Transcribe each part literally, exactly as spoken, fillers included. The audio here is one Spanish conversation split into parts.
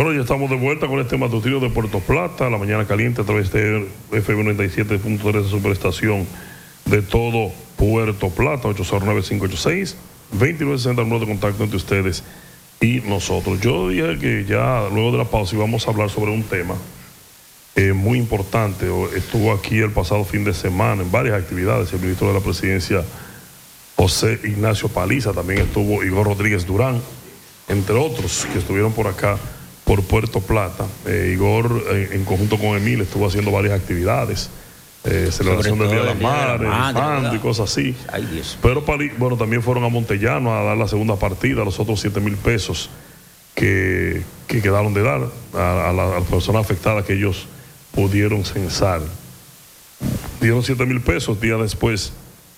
Bueno, ya estamos de vuelta con este matutino de Puerto Plata, la mañana caliente a través de F M noventa y siete punto tres de Superestación de todo Puerto Plata, ocho cero nueve, cinco ocho seis, dos nueve seis cero, número de contacto entre ustedes y nosotros. Yo dije que ya luego de la pausa íbamos a hablar sobre un tema eh, muy importante. Estuvo aquí el pasado fin de semana en varias actividades el ministro de la Presidencia, José Ignacio Paliza, también estuvo Igor Rodríguez Durán, entre otros que estuvieron por acá por Puerto Plata. eh, Igor eh, en conjunto con Emil estuvo haciendo varias actividades, eh, celebración del Día de las Madres, band y cosas así. Ay, Dios. Pero bueno, también fueron a Montellano a dar la segunda partida, los otros siete mil pesos que, que quedaron de dar a, a, la, a las personas afectadas que ellos pudieron censar. Dieron siete mil pesos días después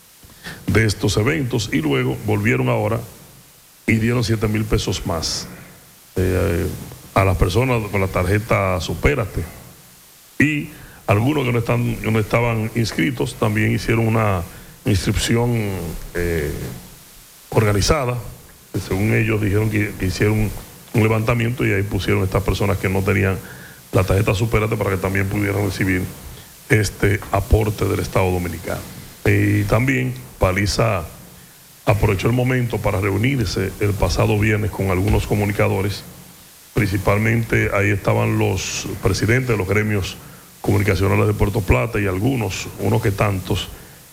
de estos eventos y luego volvieron ahora y dieron siete mil pesos más eh, a las personas con la tarjeta Supérate, y algunos que no, están, que no estaban inscritos también hicieron una inscripción eh, organizada. Según ellos dijeron que, que hicieron un, un levantamiento y ahí pusieron a estas personas que no tenían la tarjeta Supérate para que también pudieran recibir este aporte del Estado Dominicano. Y también Paliza aprovechó el momento para reunirse el pasado viernes con algunos comunicadores. Principalmente ahí estaban los presidentes de los gremios comunicacionales de Puerto Plata y algunos, unos que tantos,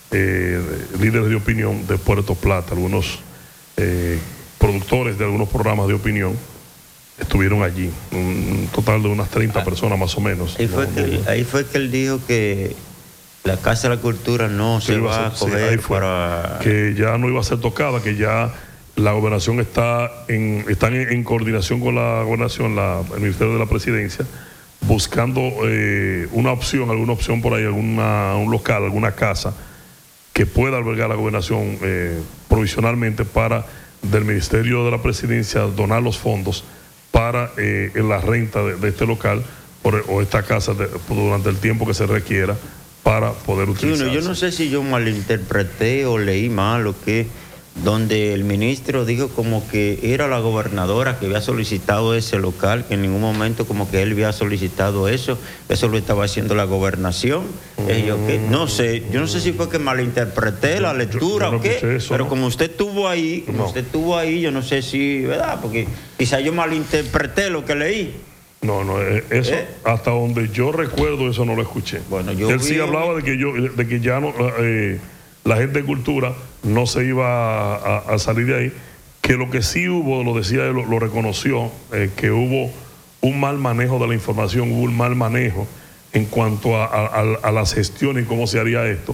eh, líderes de opinión de Puerto Plata, algunos eh, productores de algunos programas de opinión estuvieron allí, un total de unas treinta personas más o menos. Ahí fue, no, que, no, ahí fue que él dijo que la Casa de la Cultura no se va a, a coger sí, fue, para... que ya no iba a ser tocada, que ya la gobernación está en, están en, en coordinación con la gobernación, la, el Ministerio de la Presidencia, buscando eh, una opción, alguna opción por ahí, alguna, un local, alguna casa que pueda albergar la gobernación eh, provisionalmente para del Ministerio de la Presidencia donar los fondos para eh, en la renta de, de este local por, o esta casa de, durante el tiempo que se requiera para poder utilizarse. Sí, bueno, yo no sé si yo malinterpreté o leí mal o qué, donde el ministro dijo como que era la gobernadora que había solicitado ese local, que en ningún momento como que él había solicitado eso, eso lo estaba haciendo la gobernación. Mm. Eh, yo, ¿qué? No sé, yo no sé si fue que malinterpreté la lectura yo, yo no o qué, eso, pero ¿no? Como usted estuvo ahí, como no. usted estuvo ahí, yo no sé si, ¿verdad? Porque quizá yo malinterpreté lo que leí. No, no, eso, ¿Eh? hasta donde yo recuerdo, eso no lo escuché. Bueno, yo Él sí hablaba de que yo, de que ya no, eh, la gente de cultura no se iba a, a salir de ahí, que lo que sí hubo, lo decía él, lo, lo reconoció, eh, que hubo un mal manejo de la información, hubo un mal manejo en cuanto a, a, a las gestiones y cómo se haría esto,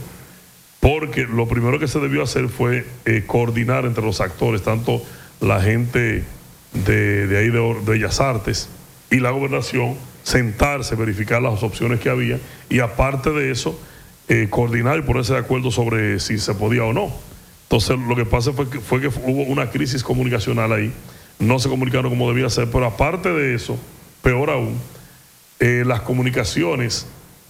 porque lo primero que se debió hacer fue eh, coordinar entre los actores, tanto la gente de, de ahí de, de Bellas Artes y la gobernación, sentarse, verificar las opciones que había y aparte de eso, eh, coordinar y ponerse de acuerdo sobre si se podía o no. Entonces lo que pasa fue que, fue que hubo una crisis comunicacional ahí, no se comunicaron como debía ser, pero aparte de eso, peor aún, eh, las comunicaciones,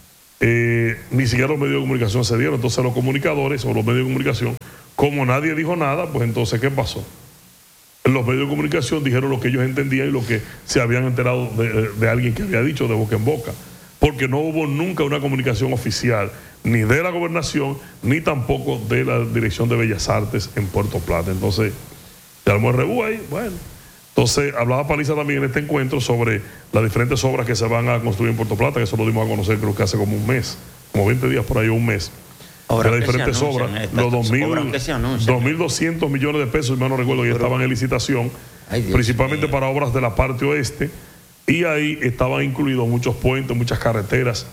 eh, ni siquiera los medios de comunicación se dieron. Entonces los comunicadores o los medios de comunicación, como nadie dijo nada, pues entonces ¿qué pasó? Los medios de comunicación dijeron lo que ellos entendían y lo que se habían enterado de, de alguien que había dicho de boca en boca, porque no hubo nunca una comunicación oficial ni de la gobernación ni tampoco de la Dirección de Bellas Artes en Puerto Plata. Entonces se armó el rebú ahí. Bueno, entonces hablaba Paliza también en este encuentro sobre las diferentes obras que se van a construir en Puerto Plata, que eso lo dimos a conocer creo que hace como un mes, como veinte días por ahí, un mes. De las diferentes obras, los dos mil doscientos millones de pesos, no recuerdo, ya estaban en licitación, principalmente para obras de la parte oeste, y ahí estaban incluidos muchos puentes, muchas carreteras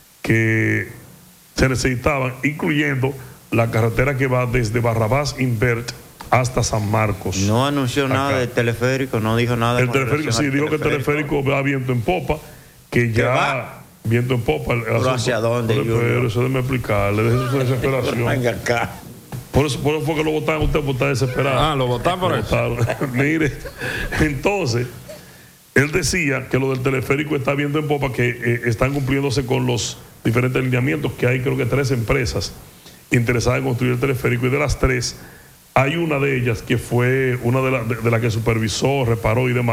que se necesitaban, incluyendo la carretera que va desde Barrabás Invert hasta San Marcos. No anunció acá. Nada del teleférico, no dijo nada. El teleférico, sí, dijo que el teleférico va viento en popa, que ya... va? Viento en popa. ¿Pero hacia dónde? Pero, pero eso déjeme explicarle, deje su desesperación. Venga acá. Por eso, por eso fue que lo votaron usted por estar desesperado. Ah, lo votaron por eso. Mire, entonces, él decía que lo del teleférico está viento en popa, que eh, están cumpliéndose con los diferentes lineamientos, que hay creo que tres empresas interesadas en construir el teleférico, y de las tres, hay una de ellas que fue una de las de, de la que supervisó, reparó y demás,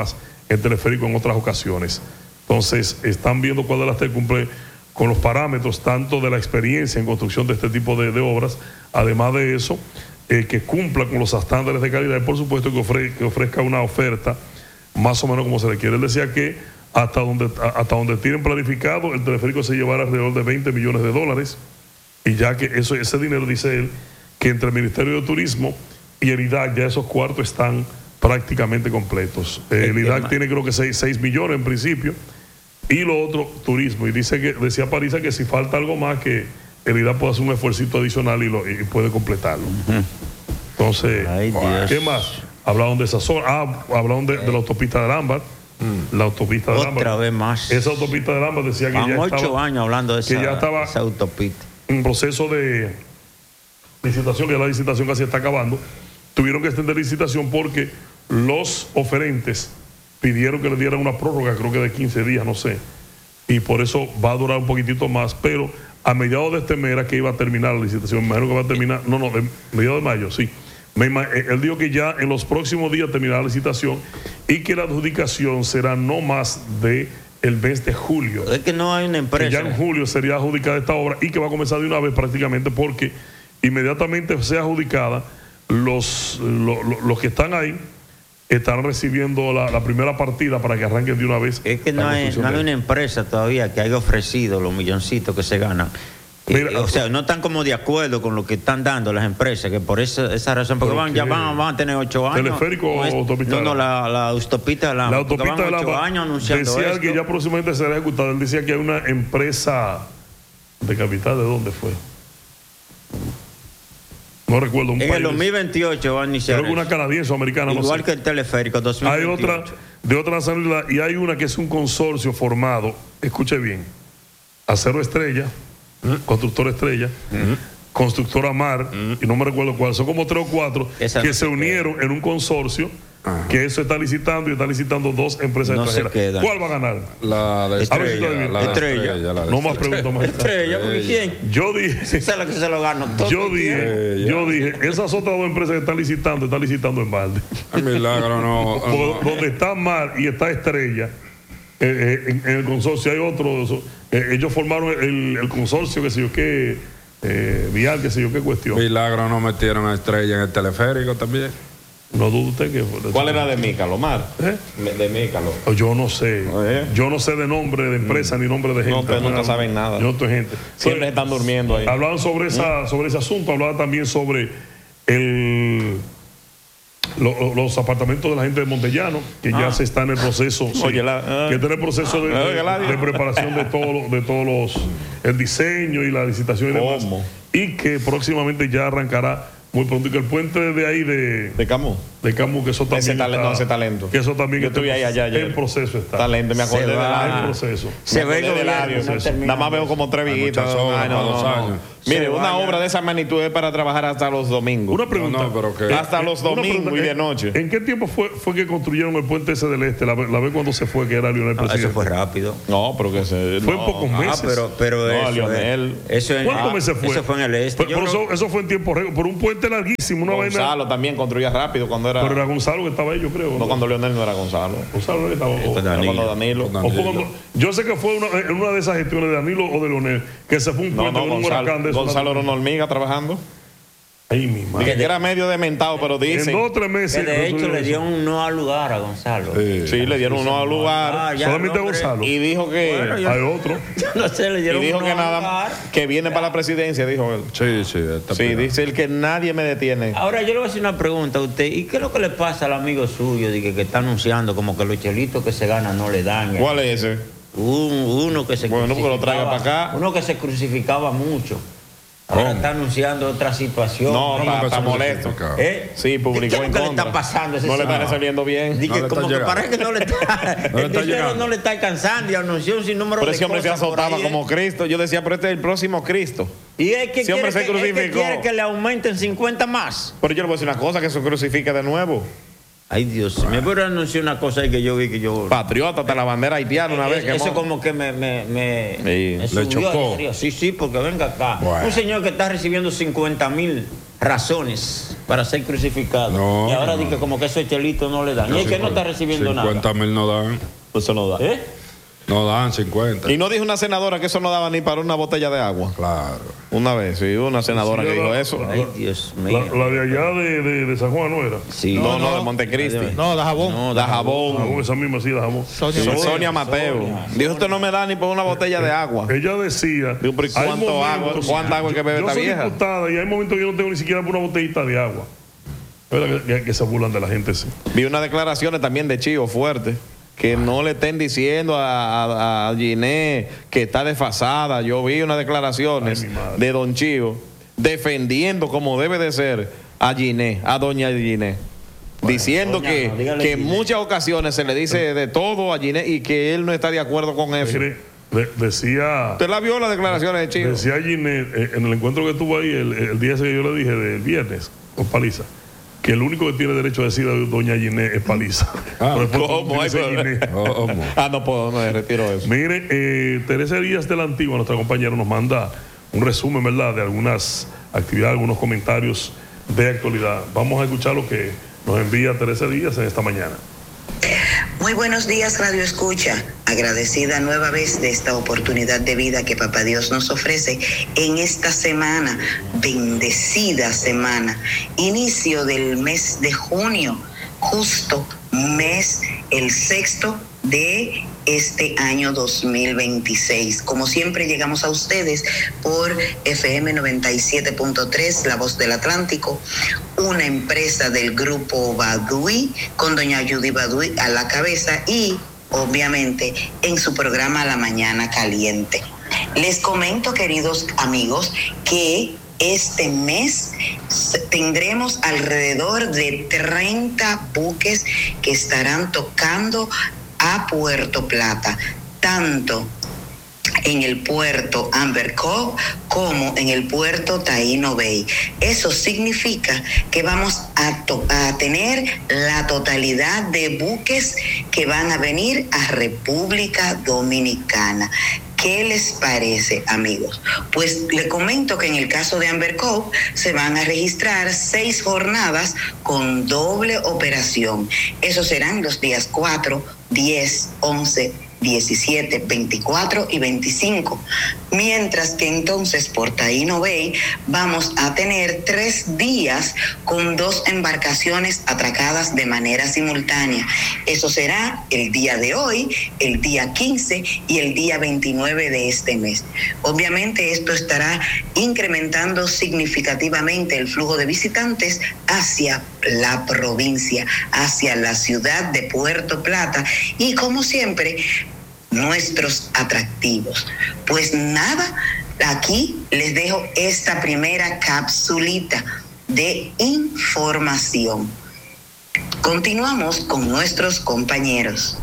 en teleférico en otras ocasiones. Entonces, están viendo cuál de las tres cumple con los parámetros tanto de la experiencia en construcción de este tipo de, de obras, además de eso, eh, que cumpla con los estándares de calidad y por supuesto que, ofre, que ofrezca una oferta más o menos como se le quiere. Él decía que hasta donde, hasta donde tienen planificado, el teleférico se llevará alrededor de veinte millones de dólares, y ya que eso, ese dinero, dice él, que entre el Ministerio de Turismo y el I D A C ya esos cuartos están prácticamente completos. Eh, el I D A C tiene creo que seis millones en principio, y lo otro, turismo. Y dice que, decía Parisa que si falta algo más, que el I D A C puede hacer un esfuerzo adicional y, lo, y puede completarlo. Uh-huh. Entonces, Ay, ¿qué más? Hablaron de esa zona, ah, hablaron de, de la autopista de Ámbar. Mm. La autopista de Ámbar. Otra vez más. Esa autopista de Ámbar decía que Van ya ocho estaba, años hablando de esa, que ya estaba esa autopista. En proceso de licitación, que la licitación casi está acabando. Tuvieron que extender licitación porque los oferentes pidieron que le dieran una prórroga, creo que de quince días, no sé. Y por eso va a durar un poquitito más, pero a mediados de este mes era que iba a terminar la licitación. Me imagino que va a terminar, no, no, de mediados de mayo, sí. Me, él dijo que ya en los próximos días terminará la licitación y que la adjudicación será no más de el mes de julio. Es que no hay una empresa. Que ya en julio sería adjudicada esta obra y que va a comenzar de una vez prácticamente, porque inmediatamente sea adjudicada, los, los, los que están ahí estarán recibiendo la, la primera partida para que arranquen de una vez. Es que no hay, no hay una empresa todavía que haya ofrecido los milloncitos que se ganan. Mira, eh, o sea, no están como de acuerdo con lo que están dando las empresas, que por esa, esa razón, porque van, ya van, van a tener ocho años. ¿Teleférico o autopista? No, no, la, la autopista de la La autopista van de la ocho años anunciando decía esto. Que ya próximamente será ejecutada. Él decía que hay una empresa de capital, ¿de dónde fue? No recuerdo. Un en país el dos mil veintiocho va a iniciar. Creo que una canadiense o americana. Igual no sé. que el teleférico dos mil veintiocho. Hay otra de otra nacionalidad y hay una que es un consorcio formado, escuche bien, Acero Estrella, ¿Mm? Constructora Estrella, ¿Mm? Constructora Mar, ¿Mm? y no me recuerdo cuál, son como tres o cuatro Esa que no se unieron queda. en un consorcio. Ajá. Que eso está licitando y está licitando dos empresas no extranjeras. ¿Cuál va a ganar? La de Estrella. A ver si la de Estrella. Estrella la de no más preguntas más. Estrella, ¿porque quién? Yo dije. Esa es la que se lo gano todo. Yo dije, yo dije, esas otras dos empresas que están licitando, están licitando en balde. Milagro, no. no. Donde está Mar y está Estrella, eh, eh, en, en el consorcio hay otros. Eh, ellos formaron el, el consorcio, que sé yo qué, eh, vial, que sé yo qué cuestión. Milagro, no metieron a Estrella en el teleférico también. No dudo usted que fue. ¿Cuál era de Mícalo, Mar? ¿Eh? De Mícalo. Yo no sé. ¿Eh? Yo no sé de nombre de empresa mm. ni nombre de gente. No, ustedes nunca no, saben nada. Yo no estoy gente. Siempre están durmiendo ahí. Hablaban sobre, esa, sobre ese asunto, hablaban también sobre el, lo, los apartamentos de la gente de Montellano, que ah. ya se está en el proceso. Oye, sí, la, uh, que está en el proceso de, de, de preparación de todos de todos los, el diseño y la licitación y demás. ¿Cómo? Y que próximamente ya arrancará muy pronto, y que el puente de ahí de de Camus de Camus, que eso también ese talento, está, no, ese talento que eso también yo estuve ahí allá ayer. En proceso está talento, me acordé de la en proceso se ve del área nada más veo como tres viejitas no, no, dos años. Mire, una vaya. obra de esa magnitud es para trabajar hasta los domingos. Una pregunta. No, no, pero que, hasta los domingos y de noche. ¿En qué tiempo fue, fue que construyeron el puente ese del este? La, la vez cuando se fue, que era Lionel ah, Eso fue rápido. No, pero que se... Fue no. en pocos meses. Ah, pero, pero no, eso, Lionel. Eso en, ¿Cuántos ah, meses fue? Eso fue en el este. Pero, pero creo... eso, eso fue en tiempo récord. Por un puente larguísimo. Una Gonzalo vaina... también construía rápido cuando era... Pero era Gonzalo que estaba ahí, yo creo. No, ¿no? cuando Lionel no era Gonzalo. Gonzalo que estaba... O, Danilo. Cuando Danilo. O fue cuando, yo sé que fue una, en una de esas gestiones de Danilo o de Lionel, que se fue un puente no, no, con un Gonzalo, huracán de eso. Gonzalo era una hormiga trabajando. Ay, mi madre. Que era medio dementado, pero dicen. En dos o tres meses. Que de hecho le dieron un no al lugar a Gonzalo. Sí, sí le dieron un no al lugar. Ah, solamente a Gonzalo. Y dijo que. Bueno, yo, hay otro. Yo no sé, le dieron y dijo un que no nada. lugar. Que viene ya. para la presidencia, dijo él. Sí, sí. Sí, dice él que nadie me detiene. Ahora yo le voy a hacer una pregunta a usted. ¿Y qué es lo que le pasa al amigo suyo de que, que está anunciando como que los chelitos que se ganan no le dan? ¿Cuál es ese? Un, uno que se bueno, porque lo traiga para acá. Uno que se crucificaba mucho. Ahora ¿Cómo? está anunciando otra situación. No, está, está molesto. ¿Eh? Sí, publicó ¿Qué, en ¿Qué contra. le está pasando? Ese no le está sábado? resolviendo bien. Dije, no como que parece que no le está, no le el está dinero no le está alcanzando y anunció un sinnúmero pero de ese hombre se cosas por azotaba ahí, como Cristo. Yo decía, pero este es el próximo Cristo. Y es que, ese quiere hombre se que, es que crucificó. quiere que le aumenten cincuenta más. Pero yo le voy a decir una cosa, que se crucifique de nuevo. Ay, Dios mío. Me puedo anunciar una cosa ahí que yo vi que yo... Patriota, hasta la bandera haitiana una eh, vez. Que eso mo... como que me, me, me, sí, me subió. chocó. Sí, sí, porque venga acá. Bueno. Un señor que está recibiendo cincuenta mil razones para ser crucificado. No, y ahora no. dice como que esos chelitos no le dan. Y es que no está recibiendo nada. cincuenta mil no dan. Pues eso no da. ¿Eh? No dan cincuenta. Y no dijo una senadora que eso no daba ni para una botella de agua. Claro. Una vez, sí, una senadora Sí, que la- dijo eso. Ay, Dios La, mío. la de allá de, de, de San Juan no era. Sí. No, no, no. de Montecristi. No, da jabón. No, Da Ah, jabón. esa misma sí la dejamos. Sonia Sí, Mateo. Sonia Mateo. Dijo, usted no me da ni por una botella de agua. Ella decía. Digo, pero ¿y hay cuánto momentos- agua- cuánta agua hay que beber yo esta soy vieja? diputada y hay momentos que yo no tengo ni siquiera por una botellita de agua. Es verdad que, que- que se burlan de la gente, sí. Vi unas declaraciones también de Chío fuerte, que no le estén diciendo a, a, a Ginés que está desfasada. Yo vi unas declaraciones Ay, mi madre. de Don Chío defendiendo como debe de ser a Ginés, a doña Ginés. Diciendo doña que, no, dígale que en Ginés. muchas ocasiones se le dice de todo a Ginés y que él no está de acuerdo con eso. Mire, de- decía. ¿Usted la vio las declaraciones de Chío? Decía Ginés, eh, en el encuentro que tuvo ahí, el, el día ese que yo le dije, del viernes, con Paliza, que el único que tiene derecho a decir a doña Ginés es Paliza. Ah, Pero después ¿cómo? tiene Ay, ese pero- Ginés. ¿Cómo? Ah, no puedo, me retiro eso. Mire, eh, Teresa Díaz de la Antigua, nuestra compañera, nos manda un resumen, ¿verdad?, de algunas actividades, algunos comentarios de actualidad. Vamos a escuchar lo que nos envía Teresa Díaz en esta mañana. Muy buenos días, Radio Escucha. Agradecida nueva vez de esta oportunidad de vida que Papá Dios nos ofrece en esta semana, bendecida semana, inicio del mes de junio, justo mes, el sexto de este año dos mil veintiséis. Como siempre llegamos a ustedes por F M noventa y siete punto tres, La Voz del Atlántico, una empresa del grupo Badui, con doña Judy Badui a la cabeza y obviamente en su programa La Mañana Caliente. Les comento, queridos amigos, que este mes tendremos alrededor de treinta buques que estarán tocando a Puerto Plata, tanto en el puerto Amber Cove como en el puerto Taino Bay. Eso significa que vamos a, to- a tener la totalidad de buques que van a venir a República Dominicana. ¿Qué les parece, amigos? Pues le comento que en el caso de Amber Cove se van a registrar seis jornadas con doble operación. Esos serán los días cuatro, diez, once, diecisiete, veinticuatro y veinticinco. Mientras que entonces por Taino Bay vamos a tener tres días con dos embarcaciones atracadas de manera simultánea. Eso será el día de hoy, el día quince y el día veintinueve de este mes. Obviamente esto estará incrementando significativamente el flujo de visitantes hacia la provincia, hacia la ciudad de Puerto Plata y, como siempre, nuestros atractivos. Pues nada, aquí les dejo esta primera capsulita de información. Continuamos con nuestros compañeros.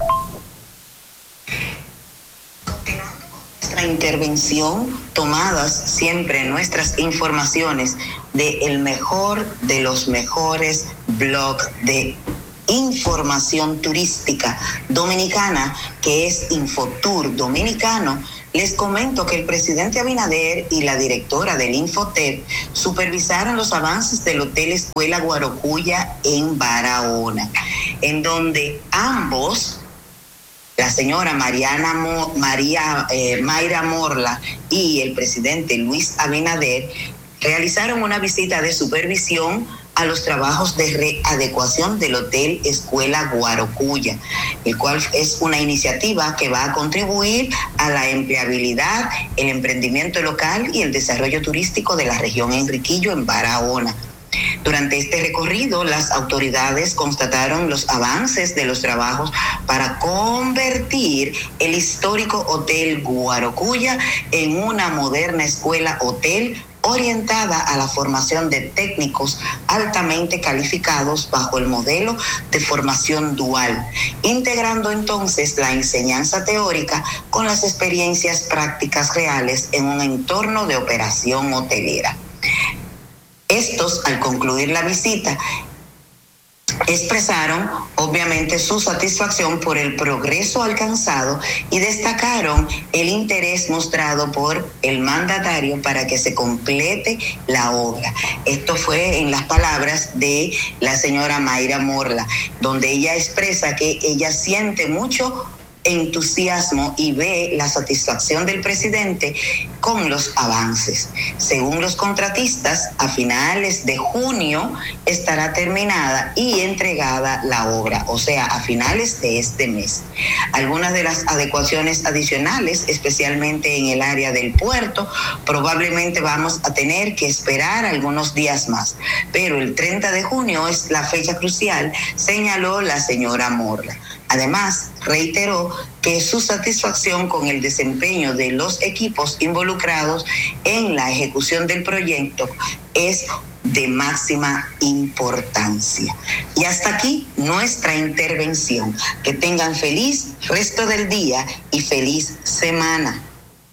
Continuando con nuestra intervención, tomadas siempre nuestras informaciones de el mejor de los mejores blogs de información turística dominicana, que es Infotour Dominicano. Les comento que el presidente Abinader y la directora del Infotep supervisaron los avances del Hotel Escuela Guarocuya en Barahona, en donde ambos, la señora Mariana Mo, María eh, Mayra Morla y el presidente Luis Abinader, realizaron una visita de supervisión a los trabajos de readecuación del Hotel Escuela Guarocuya, el cual es una iniciativa que va a contribuir a la empleabilidad, el emprendimiento local y el desarrollo turístico de la región Enriquillo en Barahona. Durante este recorrido, las autoridades constataron los avances de los trabajos para convertir el histórico Hotel Guarocuya en una moderna escuela hotel orientada a la formación de técnicos altamente calificados bajo el modelo de formación dual, integrando entonces la enseñanza teórica con las experiencias prácticas reales en un entorno de operación hotelera. Estos, al concluir la visita, expresaron obviamente su satisfacción por el progreso alcanzado y destacaron el interés mostrado por el mandatario para que se complete la obra. Esto fue en las palabras de la señora Mayra Morla, donde ella expresa que ella siente mucho entusiasmo y ve la satisfacción del presidente con los avances. Según los contratistas, a finales de junio estará terminada y entregada la obra, o sea, a finales de este mes. Algunas de las adecuaciones adicionales, especialmente en el área del puerto, probablemente vamos a tener que esperar algunos días más, pero el treinta de junio es la fecha crucial, señaló la señora Morla. Además, reiteró que su satisfacción con el desempeño de los equipos involucrados en la ejecución del proyecto es de máxima importancia. Y hasta aquí nuestra intervención. Que tengan feliz resto del día y feliz semana.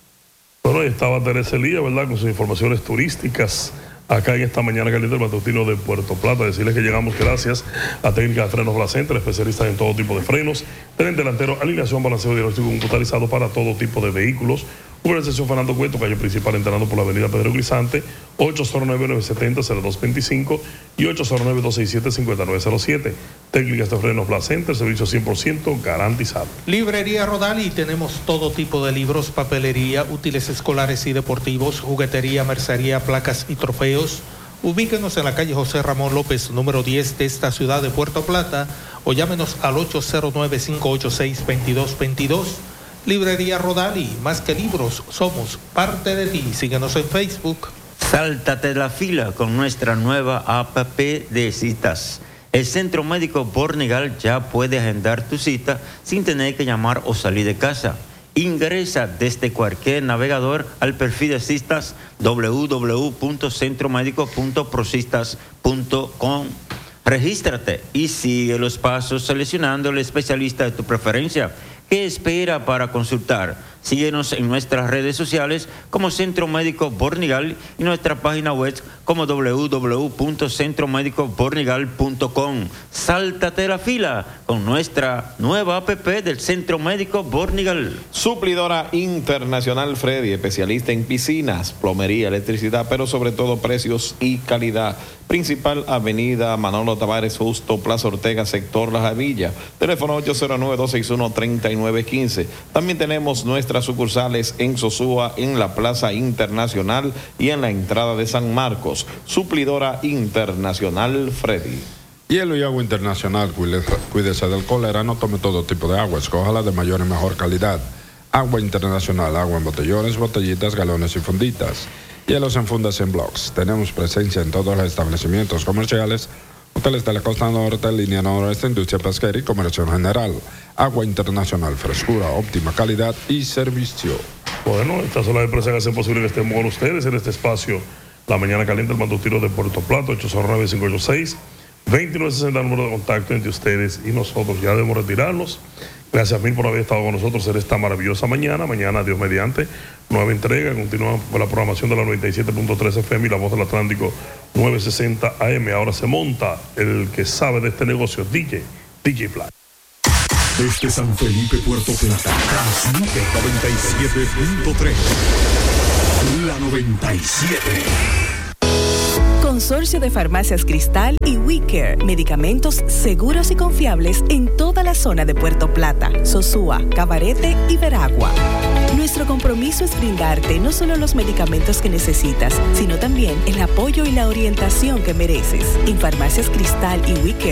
Bueno, ahí estaba Teresa Elías, ¿verdad? Con sus informaciones turísticas acá en esta mañana caliente del matutino de Puerto Plata. Decirles que llegamos gracias a Técnica de Frenos Blacenter, especialistas en todo tipo de frenos, tren delantero, alineación, balanceo y diagnóstico computarizado para todo tipo de vehículos. Urbanización Fernando Cueto, calle principal, entrando por la avenida Pedro Grisante, ocho cero nueve, nueve siete cero, cero dos dos cinco y ocho cero nueve, dos seis siete, cinco nueve cero siete. Técnicas de Frenos Blacenter, servicio cien por ciento garantizado. Librería Rodali, tenemos todo tipo de libros, papelería, útiles escolares y deportivos, juguetería, mercería, placas y trofeos. Ubíquenos en la calle José Ramón López, número diez de esta ciudad de Puerto Plata, o llámenos al ocho cero nueve, cinco ocho seis, dos dos dos dos. Librería Rodali, más que libros, somos parte de ti. Síguenos en Facebook. Sáltate la fila con nuestra nueva app de citas. El Centro Médico Bornigal ya puede agendar tu cita sin tener que llamar o salir de casa. Ingresa desde cualquier navegador al perfil de citas doble u doble u doble u punto centro médico punto procistas punto com. Regístrate y sigue los pasos seleccionando el especialista de tu preferencia. ¿Qué espera para consultar? Síguenos en nuestras redes sociales como Centro Médico Bornigal y nuestra página web como doble u doble u doble u punto centro médico bornigal punto com. Sáltate la fila con nuestra nueva app del Centro Médico Bornigal. Suplidora Internacional Freddy, especialista en piscinas, plomería, electricidad, pero sobre todo precios y calidad. Principal Avenida Manolo Tavares Justo, Plaza Ortega, sector La Javilla. Teléfono ocho cero nueve, dos seis uno, tres nueve uno cinco. También tenemos nuestras sucursales en Sosúa, en la Plaza Internacional y en la entrada de San Marcos. Suplidora Internacional Freddy. Hielo y agua internacional, cuídese del cólera, no tome todo tipo de agua, escójala de mayor y mejor calidad. Agua internacional, agua en botellones, botellitas, galones y funditas. Hielos en fundas y en blocks. Tenemos presencia en todos los establecimientos comerciales, hoteles de la costa norte, línea noroeste, industria pesquera y comercio en general. Agua internacional, frescura, óptima calidad y servicio. Bueno, estas son las empresas que hacen posible que estemos con ustedes en este espacio. La mañana caliente, el matutino de Puerto Plata, ocho cero nueve, cinco ocho seis, dos nueve seis cero, número de contacto entre ustedes y nosotros. Ya debemos retirarnos. Gracias mil por haber estado con nosotros en esta maravillosa mañana. Mañana, Dios mediante, nueva entrega. Continuamos con la programación de la noventa y siete punto tres F M y la voz del Atlántico nueve sesenta A M. Ahora se monta el que sabe de este negocio, D J, D J Fly. Desde San Felipe, Puerto Plata, transmite noventa y siete punto tres. La noventa y siete. Consorcio de Farmacias Cristal y WeCare, medicamentos seguros y confiables en toda la zona de Puerto Plata, Sosúa, Cabarete y Veragua. Nuestro compromiso es brindarte no solo los medicamentos que necesitas, sino también el apoyo y la orientación que mereces. En Farmacias Cristal y WeCare